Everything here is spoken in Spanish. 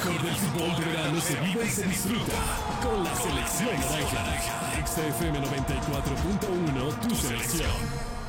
mejor del fútbol de verano se vive y se disfruta con la selección naranja. XFM 94.1, tu selección.